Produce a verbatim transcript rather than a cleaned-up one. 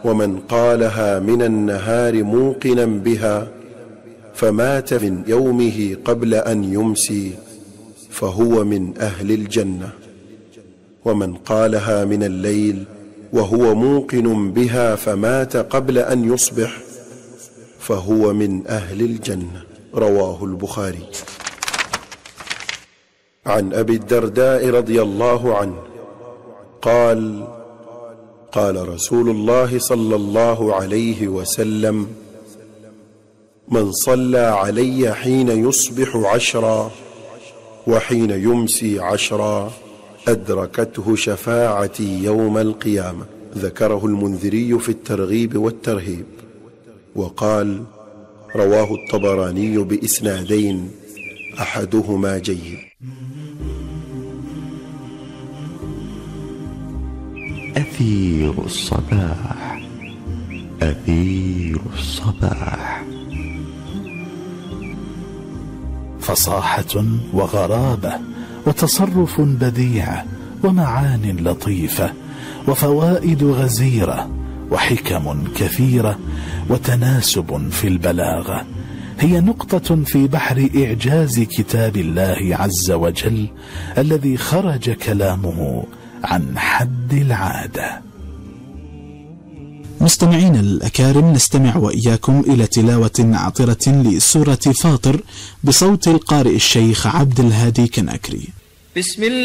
ومن قالها من النهار موقنا بها فمات من يومه قبل أن يمسي فهو من أهل الجنة، ومن قالها من الليل وهو موقن بها فمات قبل أن يصبح فهو من أهل الجنة. رواه البخاري. عن أبي الدرداء رضي الله عنه قال: قال رسول الله صلى الله عليه وسلم: من صلى علي حين يصبح عشرا وحين يمسي عشرا أدركته شفاعتي يوم القيامة. ذكره المنذري في الترغيب والترهيب، وقال: رواه الطبراني بإسنادين أحدهما جيد. أثير الصباح، أثير الصباح. فصاحة وغرابة وتصرف بديع ومعان لطيفة وفوائد غزيرة وحكم كثيرة وتناسب في البلاغة هي نقطة في بحر إعجاز كتاب الله عز وجل الذي خرج كلامه عن حد العادة. مستمعين الأكارم، نستمع وإياكم إلى تلاوة عطرة لسورة فاطر بصوت القارئ الشيخ عبد الهادي كناكري. بسم الله